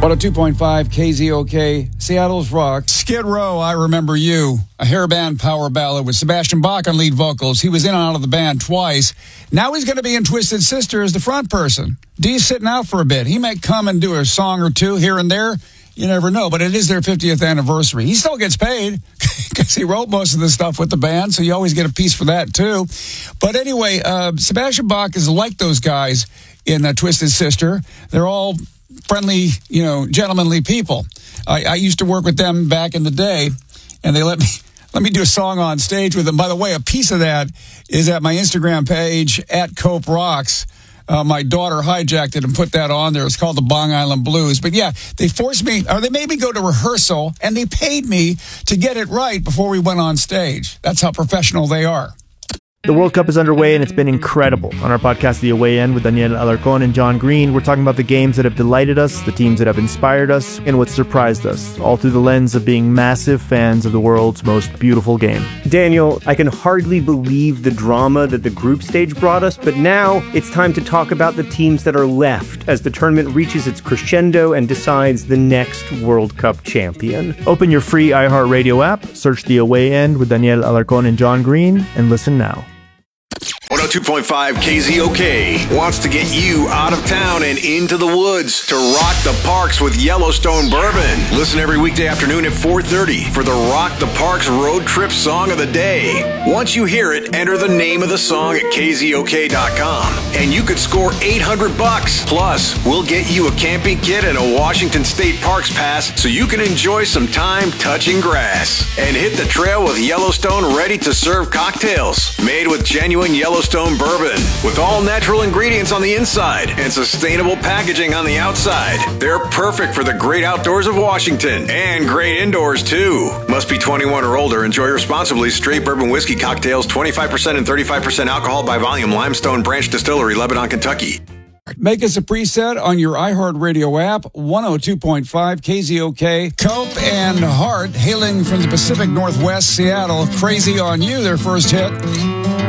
102.5 KZOK, Seattle's Rock. Skid Row, I Remember You, a hairband power ballad with Sebastian Bach on lead vocals. He was in and out of the band twice. Now he's going to be in Twisted Sister as the front person. Dee's sitting out for a bit. He might come and do a song or two here and there. You never know, but it is their 50th anniversary. He still gets paid because he wrote most of the stuff with the band, so you always get a piece for that, too. But anyway, Sebastian Bach is like those guys in Twisted Sister. They're all friendly, gentlemanly people. I used to work with them back in the day, and they let me do a song on stage with them. By the way, a piece of that is at my Instagram page, at Cope Rocks. My daughter hijacked it and put that on there. It's called the Bong Island Blues. But yeah, they made me go to rehearsal, and they paid me to get it right before we went on stage. That's how professional they are. The World Cup is underway, and it's been incredible. On our podcast, The Away End, with Daniel Alarcón and John Green, we're talking about the games that have delighted us, the teams that have inspired us, and what surprised us, all through the lens of being massive fans of the world's most beautiful game. Daniel, I can hardly believe the drama that the group stage brought us, but now it's time to talk about the teams that are left as the tournament reaches its crescendo and decides the next World Cup champion. Open your free iHeartRadio app, search The Away End with Daniel Alarcón and John Green, and listen now. 102.5 KZOK wants to get you out of town and into the woods to rock the parks with Yellowstone Bourbon. Listen every weekday afternoon at 4:30 for the Rock the Parks Road Trip Song of the Day. Once you hear it, enter the name of the song at KZOK.com and you could score $800. Plus, we'll get you a camping kit and a Washington State Parks Pass so you can enjoy some time touching grass. And hit the trail with Yellowstone ready-to-serve cocktails made with genuine Yellowstone Bourbon with all natural ingredients on the inside and sustainable packaging on the outside. They're perfect for the great outdoors of Washington and great indoors too. Must be 21 or older. Enjoy responsibly. Straight bourbon whiskey cocktails, 25% and 35% alcohol by volume. Limestone Branch Distillery, Lebanon, Kentucky. Make us a preset on your iHeartRadio app, 102.5 KZOK. Cope and Hart, hailing from the Pacific Northwest, Seattle. Crazy on You, their first hit.